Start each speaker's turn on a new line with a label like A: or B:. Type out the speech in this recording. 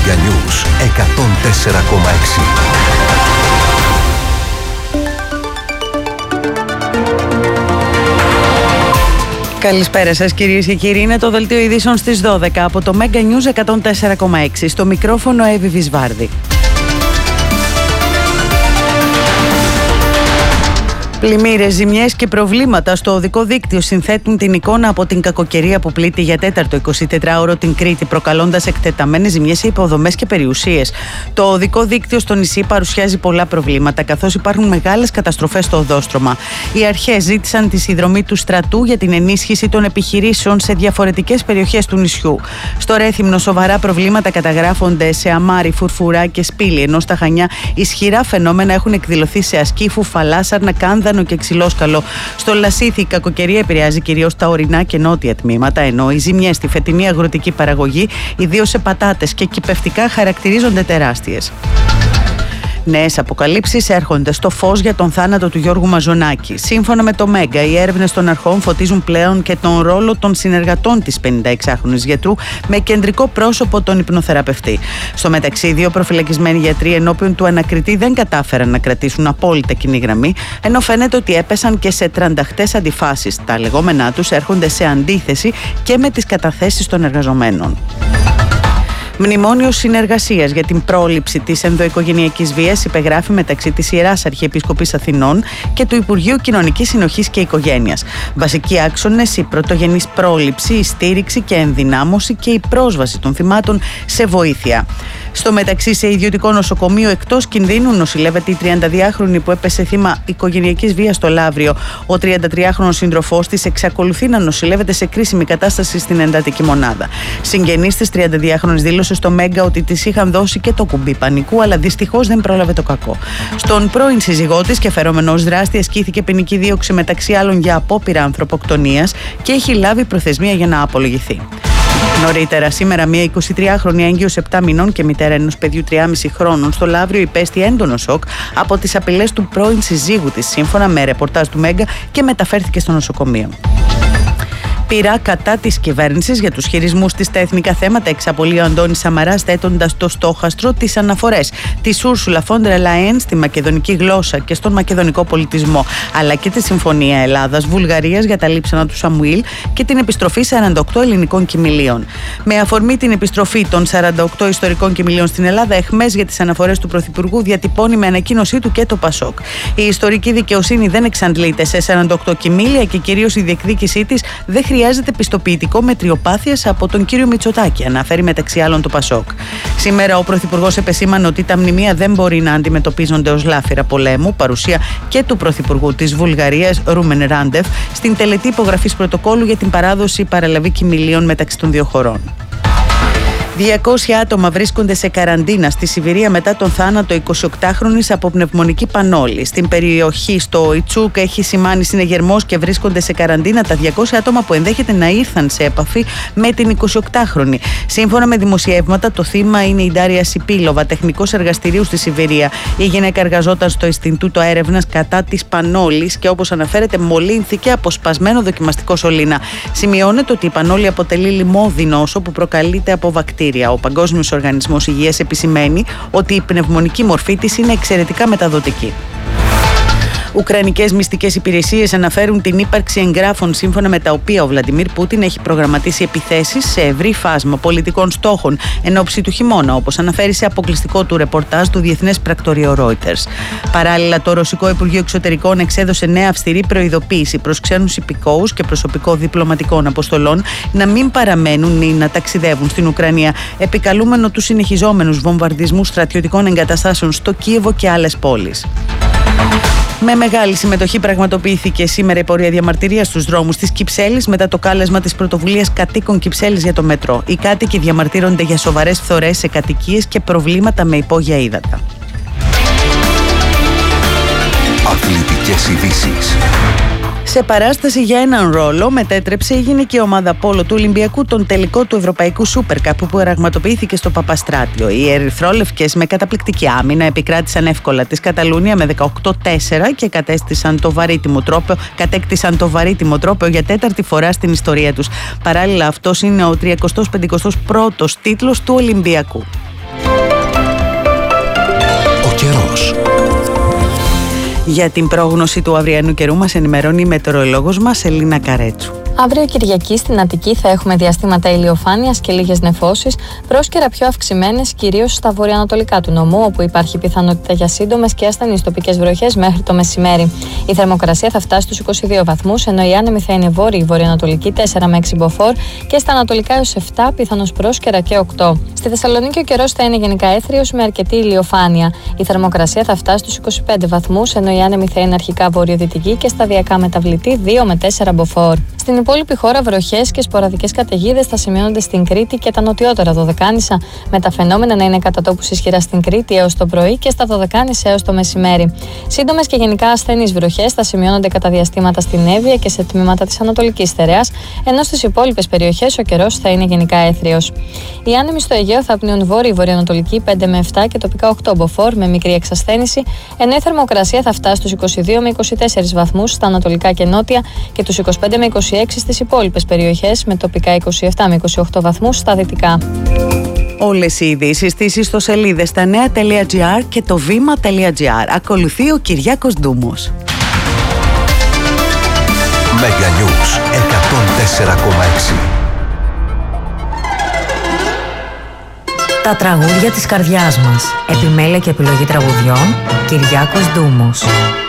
A: Meganews 104,6.
B: Καλησπέρα σας κυρίες και κύριοι, είναι το δελτίο ειδήσεων στις 12 από το Mega News 104,6. Στο μικρόφωνο Εύη Βυσβάρδη. Πλημμύρες, ζημιές και προβλήματα στο οδικό δίκτυο συνθέτουν την εικόνα από την κακοκαιρία που πλήττει για τέταρτο 24ωρο την Κρήτη, προκαλώντας εκτεταμένες ζημιές σε υποδομές και περιουσίες. Το οδικό δίκτυο στο νησί παρουσιάζει πολλά προβλήματα, καθώς υπάρχουν μεγάλες καταστροφές στο οδόστρωμα. Οι αρχές ζήτησαν τη συνδρομή του στρατού για την ενίσχυση των επιχειρήσεων σε διαφορετικές περιοχές του νησιού. Στο Ρέθυμνο, σοβαρά προβλήματα καταγράφονται σε Αμάρι, Φουρφουρά και Σπήλη, ενώ στα Χανιά ισχυρά φαινόμενα έχουν εκδηλωθεί σε Ασκήφου, Φαλάσσαρνα, Κάνδανο και Ξυλόσκαλο. Στο Λασίθι η κακοκαιρία επηρεάζει κυρίως τα ορεινά και νότια τμήματα, ενώ οι ζημιές στη φετινή αγροτική παραγωγή, ιδίως σε πατάτες και κυπευτικά, χαρακτηρίζονται τεράστιες. Νέες αποκαλύψεις έρχονται στο φως για τον θάνατο του Γιώργου Μαζονάκη. Σύμφωνα με το Μέγκα, οι έρευνες των αρχών φωτίζουν πλέον και τον ρόλο των συνεργατών της 56χρονης γιατρού με κεντρικό πρόσωπο τον υπνοθεραπευτή. Στο μεταξύ, δύο προφυλακισμένοι γιατροί ενώπιον του ανακριτή δεν κατάφεραν να κρατήσουν απόλυτα κοινή γραμμή, ενώ φαίνεται ότι έπεσαν και σε τρανταχτές αντιφάσεις. Τα λεγόμενά τους έρχονται σε αντίθεση και με τις καταθέσεις των εργαζομένων. Μνημόνιο συνεργασίας για την πρόληψη της ενδοοικογενειακής βίας υπεγράφει μεταξύ της Ιεράς Αρχιεπισκοπής Αθηνών και του Υπουργείου Κοινωνικής Συνοχής και Οικογένειας. Βασικοί άξονες: η πρωτογενής πρόληψη, η στήριξη και ενδυνάμωση και η πρόσβαση των θυμάτων σε βοήθεια. Στο μεταξύ, σε ιδιωτικό νοσοκομείο εκτός κινδύνου νοσηλεύεται η 32χρονη που έπεσε θύμα οικογενειακής βίας στο Λαύριο. Ο 33χρονος σύντροφός της εξακολουθεί να νοσηλεύεται σε κρίσιμη κατάσταση στην εντατική μονάδα. Συγγενής της 32χρονης δήλωσε στο Μέγκα ότι της είχαν δώσει και το κουμπί πανικού, αλλά δυστυχώς δεν πρόλαβε το κακό. Στον πρώην σύζυγό της και φερόμενο ως δράστη ασκήθηκε ποινική δίωξη μεταξύ άλλων για απόπειρα ανθρωποκτονίας και έχει λάβει προθεσμία για να απολογηθεί. Νωρίτερα, σήμερα, μια 23χρονη έγκυος 7 μηνών και μητέρα ενός παιδιού 3,5 χρόνων στο Λαύριο υπέστη έντονο σοκ από τις απειλές του πρώην συζύγου της, σύμφωνα με ρεπορτάζ του Μέγκα, και μεταφέρθηκε στο νοσοκομείο. Πειρά κατά της κυβέρνησης για τους χειρισμούς της στα εθνικά θέματα εξαπολύει ο Αντώνης Σαμαράς, θέτοντας το στόχαστρο τις αναφορές της Ursula von der Leyen στη μακεδονική γλώσσα και στον μακεδονικό πολιτισμό, αλλά και τη Συμφωνία Ελλάδας-Βουλγαρίας για τα λείψανα του Σαμουήλ και την επιστροφή 48 ελληνικών κοιμηλίων. Με αφορμή την επιστροφή των 48 ιστορικών κοιμηλίων στην Ελλάδα, εχμές για τις αναφορές του Πρωθυπουργού διατυπώνει με ανακοίνωσή του και το ΠΑΣΟΚ. Η ιστορική δικαιοσύνη δεν εξαντλείται σε 48 κοιμήλια και κυρίως η διεκδίκησή της δεν χρειάζεται πιστοποιητικό μετριοπάθειας από τον κύριο Μητσοτάκη, αναφέρει μεταξύ άλλων το ΠΑΣΟΚ. Σήμερα ο Πρωθυπουργός επεσήμανε ότι τα μνημεία δεν μπορεί να αντιμετωπίζονται ως λάφυρα πολέμου, παρουσία και του Πρωθυπουργού της Βουλγαρίας, Ρούμεν Ράντεφ, στην τελετή υπογραφής πρωτοκόλου για την παράδοση παραλαβή κοιμηλίων μεταξύ των δύο χωρών. 200 άτομα βρίσκονται σε καραντίνα στη Σιβηρία μετά τον θάνατο 28χρονης από πνευμονική πανόλη. Στην περιοχή στο Ιτσούκ έχει σημάνει συνεγερμός και βρίσκονται σε καραντίνα τα 200 άτομα που ενδέχεται να ήρθαν σε επαφή με την 28χρονη. Σύμφωνα με δημοσιεύματα, το θύμα είναι η Ντάρια Σιπίλοβα, τεχνικός εργαστηρίου στη Σιβηρία. Η γυναίκα εργαζόταν στο Ινστιτούτο Έρευνας κατά της πανόλης και, όπως αναφέρεται, μολύνθηκε από σπασμένο δοκιμαστικό σωλήνα. Σημειώνεται ότι η πανόλη αποτελεί λοιμώδη νόσο που προκαλείται από βακτήρια. Ο Παγκόσμιος Οργανισμός Υγείας επισημαίνει ότι η πνευμονική μορφή της είναι εξαιρετικά μεταδοτική. Ουκρανικές μυστικές υπηρεσίες αναφέρουν την ύπαρξη εγγράφων σύμφωνα με τα οποία ο Βλαντιμίρ Πούτιν έχει προγραμματίσει επιθέσεις σε ευρύ φάσμα πολιτικών στόχων εν ώψη του χειμώνα, όπως αναφέρει σε αποκλειστικό του ρεπορτάζ του διεθνές πρακτορείο Reuters. Παράλληλα, το Ρωσικό Υπουργείο Εξωτερικών εξέδωσε νέα αυστηρή προειδοποίηση προς ξένους υπηκόους και προσωπικό διπλωματικών αποστολών να μην παραμένουν ή να ταξιδεύουν στην Ουκρανία, επικαλούμενο τους συνεχιζόμενους βομβαρδισμούς στρατιωτικών εγκαταστάσεων στο Κίεβο και άλλες πόλεις. Με μεγάλη συμμετοχή πραγματοποιήθηκε σήμερα η πορεία διαμαρτυρίας στους δρόμους της Κυψέλης μετά το κάλεσμα της πρωτοβουλίας κατοίκων Κυψέλης για το μετρό. Οι κάτοικοι διαμαρτύρονται για σοβαρές φθορές σε κατοικίες και προβλήματα με υπόγεια ύδατα.
A: Αθλητικές ειδήσεις.
B: Σε παράσταση για έναν ρόλο μετέτρεψε η γυναική ομάδα πόλο του Ολυμπιακού τον τελικό του Ευρωπαϊκού Σούπερ Καπ που πραγματοποιήθηκε στο Παπαστράτιο. Οι ερυθρόλευκες με καταπληκτική άμυνα επικράτησαν εύκολα της Καταλούνια με 18-4 και κατέκτησαν το βαρύτιμο τρόπαιο για τέταρτη φορά στην ιστορία τους. Παράλληλα, αυτός είναι ο 351ος τίτλος του Ολυμπιακού.
A: καιρός.
B: Για την πρόγνωση του αυριανού καιρού μας ενημερώνει η μετεωρολόγος μας Ελίνα Καρέτσου.
C: Αύριο Κυριακή στην Αττική θα έχουμε διαστήματα ηλιοφάνειας και λίγες νεφώσεις, πρόσκαιρα πιο αυξημένες κυρίως στα βορειοανατολικά του νομού, όπου υπάρχει πιθανότητα για σύντομες και ασθενείς τοπικές βροχές μέχρι το μεσημέρι. Η θερμοκρασία θα φτάσει στους 22 βαθμούς, ενώ οι άνεμοι θα είναι βόρειοι, βορειοανατολικοί 4 με 6 μποφόρ και στα ανατολικά έως 7, πιθανώς πρόσκαιρα και 8. Στη Θεσσαλονίκη ο καιρός θα είναι γενικά έθριος με αρκετή ηλιοφάνεια. Η θερμοκρασία θα φτάσει στους 25 βαθμούς, ενώ οι άνεμοι θα είναι αρχικά βορειοδυτικοί και σταδιακά μεταβλητοί 2 με 4 μποφόρ. Στην υπόλοιπη χώρα, βροχές και σποραδικές καταιγίδες θα σημειώνονται στην Κρήτη και τα νοτιότερα Δωδεκάνησα, με τα φαινόμενα να είναι κατά τόπους ισχυρά στην Κρήτη έως το πρωί και στα Δωδεκάνησα έως το μεσημέρι. Σύντομες και γενικά ασθενείς βροχές θα σημειώνονται κατά διαστήματα στην Εύβοια και σε τμήματα της Ανατολικής Στερεάς, ενώ στις υπόλοιπες περιοχές ο καιρός θα είναι γενικά έθριος. Οι άνεμοι στο Αιγαίο θα πνέουν βόρειοι-βορειοανατολικοί 5 με 7 και τοπικά 8 μποφόρ με μικρή εξασθένηση, ενώ η θερμοκρασία θα φτάσει στους 22 με 24 βαθμούς στα ανατολικά και νότια και τους 25 με 26 στις υπόλοιπες περιοχές, με τοπικά 27 με 28 βαθμούς στα δυτικά.
B: Όλες οι ειδήσεις στις ιστοσελίδες stanea.gr και το vima.gr. Ακολουθεί ο Κυριάκος Ντούμος.
A: Mega News 104,6.
D: Τα τραγούδια της καρδιάς μας. Επιμέλεια και επιλογή τραγουδιών Κυριάκος Ντούμος.